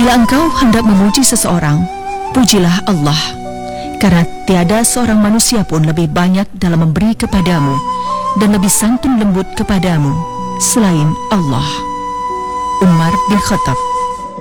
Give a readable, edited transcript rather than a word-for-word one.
Bila engkau hendak memuji seseorang, pujilah Allah, karena tiada seorang manusia pun lebih banyak dalam memberi kepadamu dan lebih santun lembut kepadamu selain Allah. Umar bin Khattab.